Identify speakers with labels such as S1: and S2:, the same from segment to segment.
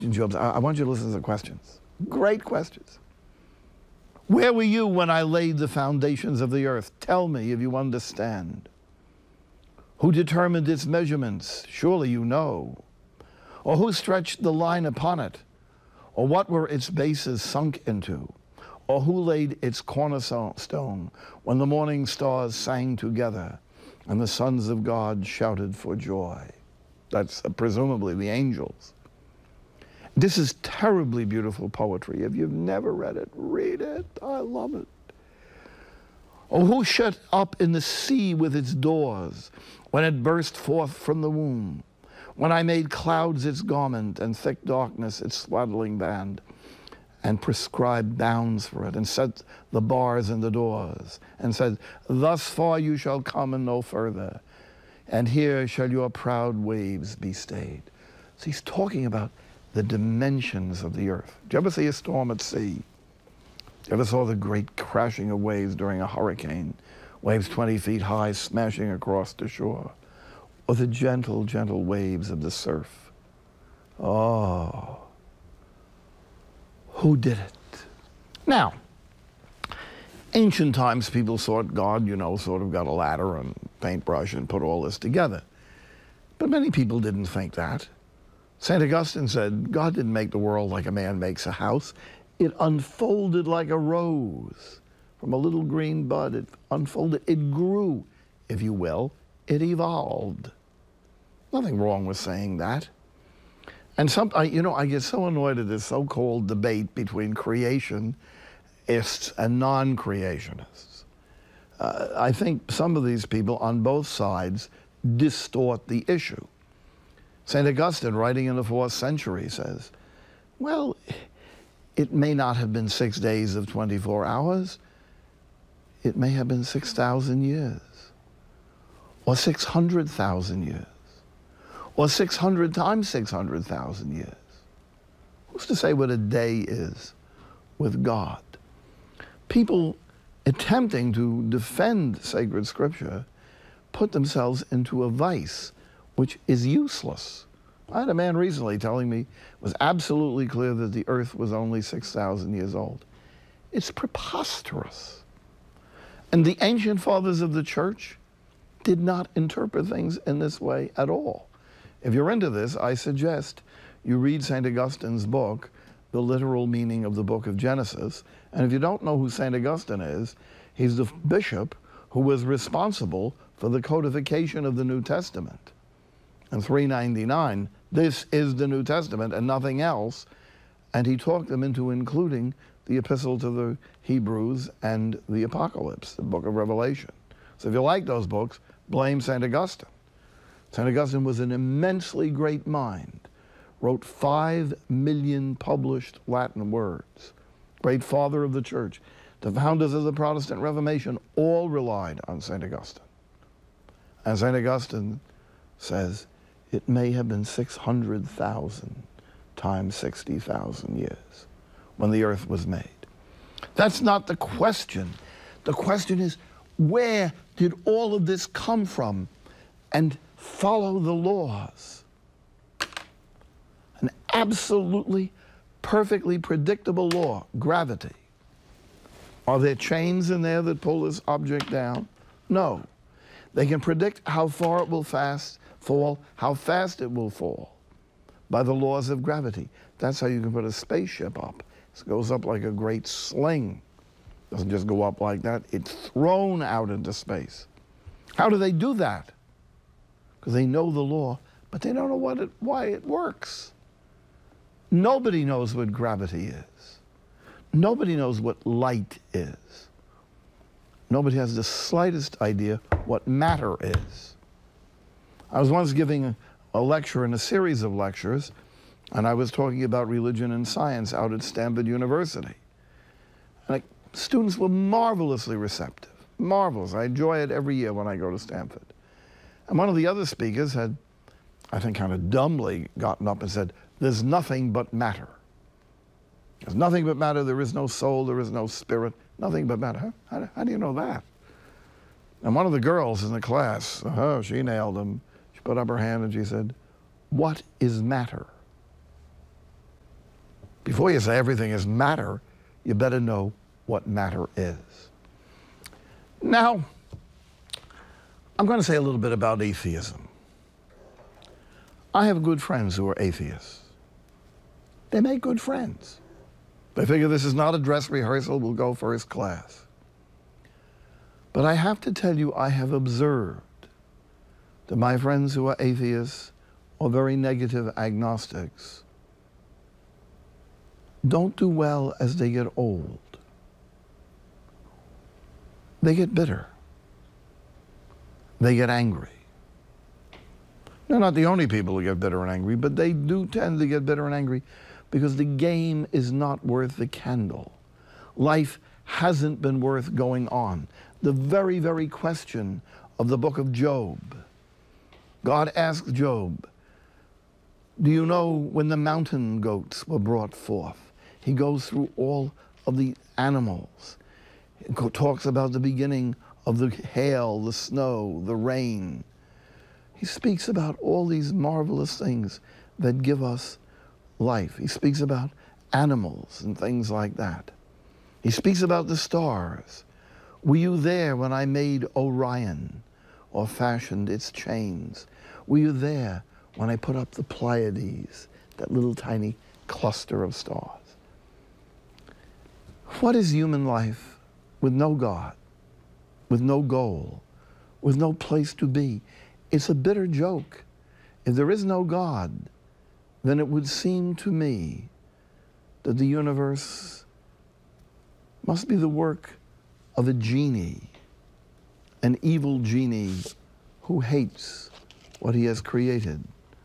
S1: Job, I want you to listen to the questions. Great questions. Where were you when I laid the foundations of the earth? Tell me if you understand. Who determined its measurements? Surely you know. Or who stretched the line upon it? Or what were its bases sunk into? Or who laid its cornerstone when the morning stars sang together and the sons of God shouted for joy? That's presumably the angels. This is terribly beautiful poetry. If you've never read it, read it. I love it. Or who shut up in the sea with its doors when it burst forth from the womb? When I made clouds its garment and thick darkness its swaddling band, and prescribed bounds for it, and set the bars in the doors, and said, thus far you shall come and no further, and here shall your proud waves be stayed. So he's talking about the dimensions of the earth. Did you ever see a storm at sea? You ever saw the great crashing of waves during a hurricane? Waves 20 feet high smashing across the shore. Or the gentle, gentle waves of the surf. Oh, who did it? Now, ancient times people thought God, sort of got a ladder and paintbrush and put all this together. But many people didn't think that. St. Augustine said, God didn't make the world like a man makes a house. It unfolded like a rose. From a little green bud, it unfolded. It grew, if you will. It evolved. Nothing wrong with saying that. And I get so annoyed at this so-called debate between creationists and non-creationists. I think some of these people on both sides distort the issue. St. Augustine, writing in the 4th century, says, well, it may not have been 6 days of 24 hours. It may have been 6,000 years, or 600,000 years, or 600 times 600,000 years. Who's to say what a day is with God? People attempting to defend sacred scripture put themselves into a vice which is useless. I had a man recently telling me it was absolutely clear that the earth was only 6,000 years old. It's preposterous. And the ancient fathers of the church did not interpret things in this way at all. If you're into this, I suggest you read St. Augustine's book, The Literal Meaning of the Book of Genesis. And if you don't know who St. Augustine is, he's the bishop who was responsible for the codification of the New Testament. In 399, this is the New Testament and nothing else. And he talked them into including the Epistle to the Hebrews and the Apocalypse, the book of Revelation. So if you like those books, blame St. Augustine. St. Augustine was an immensely great mind, wrote 5 million published Latin words, great father of the church. The founders of the Protestant Reformation all relied on St. Augustine. And St. Augustine says, it may have been 600,000 times 60,000 years when the earth was made. That's not the question. The question is, where did all of this come from? And follow the laws. An absolutely, perfectly predictable law, gravity. Are there chains in there that pull this object down? No. They can predict how far it will fall, how fast it will fall by the laws of gravity. That's how you can put a spaceship up. It goes up like a great sling. It doesn't just go up like that. It's thrown out into space. How do they do that? Because they know the law, but they don't know why it works. Nobody knows what gravity is. Nobody knows what light is. Nobody has the slightest idea what matter is. I was once giving a lecture in a series of lectures, and I was talking about religion and science out at Stanford University. And students were marvelously receptive, marvelous. I enjoy it every year when I go to Stanford. And one of the other speakers had, I think kind of dumbly, gotten up and said, there's nothing but matter. There's nothing but matter. There is no soul. There is no spirit. Nothing but matter. How do you know that? And one of the girls in the class, she nailed him. She put up her hand and she said, what is matter? Before you say everything is matter, you better know what matter is. Now, I'm going to say a little bit about atheism. I have good friends who are atheists. They make good friends. They figure this is not a dress rehearsal, we'll go first class. But I have to tell you, I have observed that my friends who are atheists or very negative agnostics don't do well as they get old. They get bitter. They get angry. They're not the only people who get bitter and angry, but they do tend to get bitter and angry because the game is not worth the candle. Life hasn't been worth going on. The very, very question of the book of Job. God asks Job, do you know when the mountain goats were brought forth? He goes through all of the animals. He talks about the beginning of the hail, the snow, the rain. He speaks about all these marvelous things that give us life. He speaks about animals and things like that. He speaks about the stars. Were you there when I made Orion or fashioned its chains? Were you there when I put up the Pleiades, that little tiny cluster of stars? What is human life with no God, with no goal, with no place to be? It's a bitter joke. If there is no God, then it would seem to me that the universe must be the work of a genie, an evil genie who hates what he has created.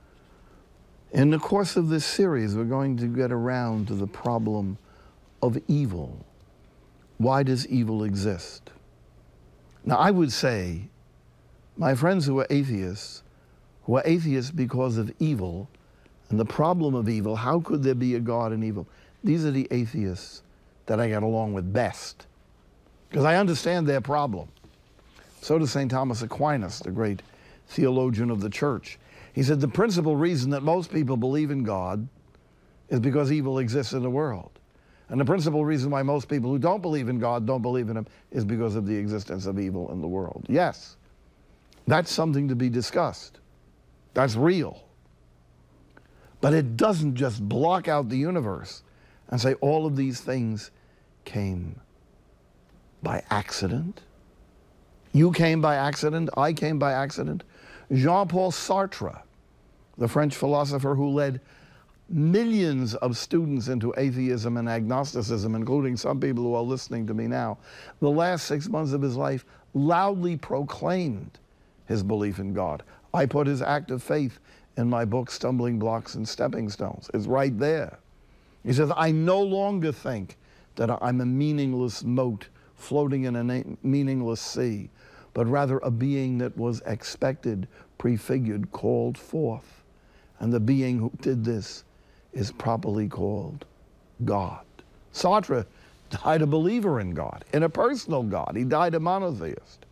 S1: In the course of this series, we're going to get around to the problem of evil. Why does evil exist? Now, I would say, my friends who are atheists because of evil, and the problem of evil, how could there be a God in evil? These are the atheists that I get along with best, because I understand their problem. So does St. Thomas Aquinas, the great theologian of the church. He said the principal reason that most people believe in God is because evil exists in the world. And the principal reason why most people who don't believe in God don't believe in him is because of the existence of evil in the world. Yes, that's something to be discussed. That's real. But it doesn't just block out the universe and say all of these things came by accident. You came by accident, I came by accident. Jean-Paul Sartre, the French philosopher who led millions of students into atheism and agnosticism, including some people who are listening to me now, the last 6 months of his life loudly proclaimed his belief in God. I put his act of faith in my book, Stumbling Blocks and Stepping Stones. It's right there. He says, I no longer think that I'm a meaningless mote floating in a meaningless sea, but rather a being that was expected, prefigured, called forth. And the being who did this is properly called God. Sartre died a believer in God, in a personal God. He died a monotheist.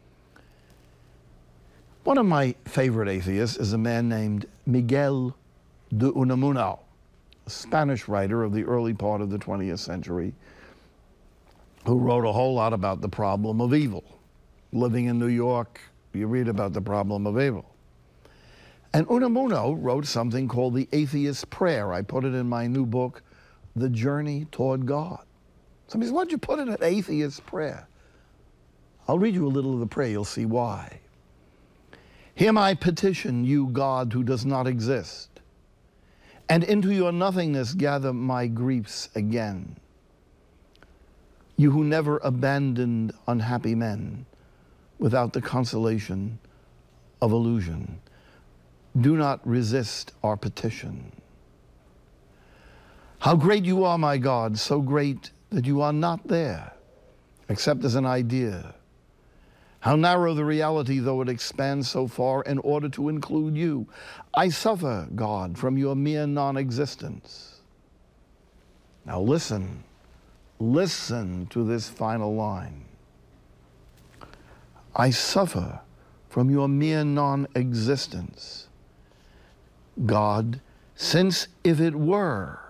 S1: One of my favorite atheists is a man named Miguel de Unamuno, a Spanish writer of the early part of the 20th century, who wrote a whole lot about the problem of evil. Living in New York, you read about the problem of evil. And Unamuno wrote something called the Atheist's Prayer. I put it in my new book, The Journey Toward God. Somebody says, why'd you put it in an atheist's prayer? I'll read you a little of the prayer, you'll see why. Hear my petition, you God who does not exist, and into your nothingness gather my griefs again. You who never abandoned unhappy men without the consolation of illusion, do not resist our petition. How great you are, my God, so great that you are not there, except as an idea. How narrow the reality, though it expands so far in order to include you. I suffer, God, from your mere non-existence. Now listen to this final line. I suffer from your mere non-existence. God, since if it were